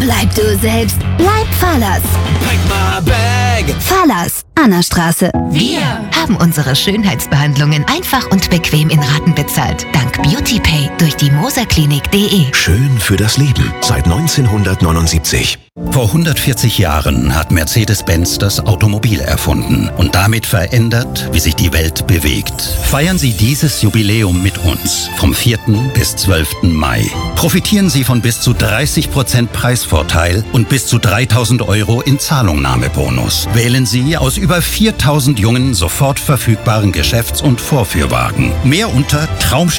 Bleib du selbst. Bleib Fallers. Pack my bag. Fallers, Annastraße. Wir haben unsere Schönheitsbehandlungen einfach und bequem in Raten bezahlt. Dank BeautyPay durch die moserklinik.de. Schön für das Leben seit 1979. Vor 140 Jahren hat Mercedes-Benz das Automobil erfunden und damit verändert, wie sich die Welt bewegt. Feiern Sie dieses Jubiläum mit uns vom 4. bis 12. Mai. Profitieren Sie von bis zu 30% Preisvorteil und bis zu 3.000 € in Zahlungnahmebonus. Wählen Sie aus über 4.000 jungen, sofort verfügbaren Geschäfts- und Vorführwagen. Mehr unter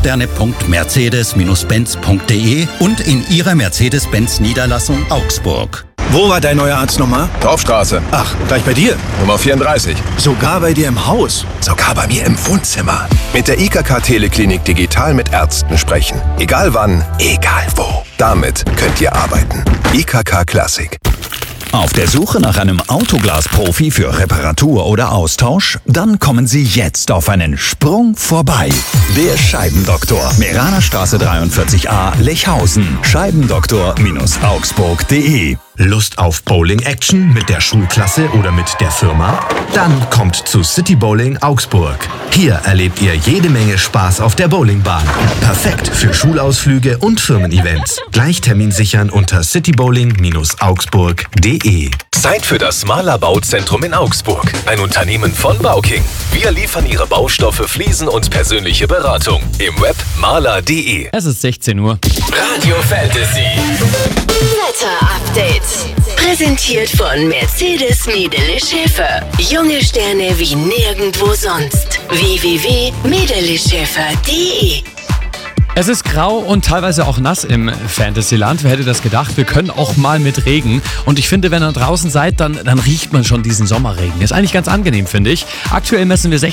traumsterne.mercedes-benz.de und in Ihrer Mercedes-Benz-Niederlassung Augsburg. Wo war dein neuer Arzt nochmal? Dorfstraße. Ach, gleich bei dir? Nummer 34. Sogar bei dir im Haus? Sogar bei mir im Wohnzimmer. Mit der IKK Teleklinik digital mit Ärzten sprechen. Egal wann, egal wo. Damit könnt ihr arbeiten. IKK Classic. Auf der Suche nach einem Autoglasprofi für Reparatur oder Austausch? Dann kommen Sie jetzt auf einen Sprung vorbei. Der Scheibendoktor. Meranerstraße 43a, Lechhausen. Scheibendoktor-augsburg.de. Lust auf Bowling-Action mit der Schulklasse oder mit der Firma? Dann kommt zu City Bowling Augsburg. Hier erlebt ihr jede Menge Spaß auf der Bowlingbahn. Perfekt für Schulausflüge und Firmen-Events. Gleich Termin sichern unter citybowling-augsburg.de. Zeit für das Mahler Bauzentrum in Augsburg. Ein Unternehmen von Bauking. Wir liefern Ihre Baustoffe, Fliesen und persönliche Beratung. Im Web mahler.de. Es ist 16 Uhr. Radio Fantasy. Wetter-Update. Präsentiert von Mercedes Medele Schäfer. Junge Sterne wie nirgendwo sonst. www.medeleschäfer.de. Es ist grau und teilweise auch nass im Fantasyland. Wer hätte das gedacht? Wir können auch mal mit Regen. Und ich finde, wenn ihr draußen seid, dann riecht man schon diesen Sommerregen. Ist eigentlich ganz angenehm, finde ich. Aktuell messen wir